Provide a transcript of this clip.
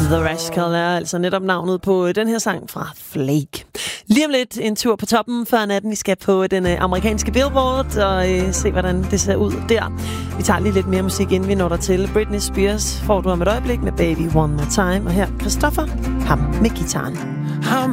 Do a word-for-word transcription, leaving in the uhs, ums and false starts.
The Rascal er altså netop navnet på den her sang fra Flake. Lige om lidt en tur på toppen før natten. Vi skal på den amerikanske Billboard og øh, se, hvordan det ser ud der. Vi tager lige lidt mere musik, inden vi når der til. Britney Spears får du om et øjeblik med Baby One More Time. Og her Christopher, ham med gitaren.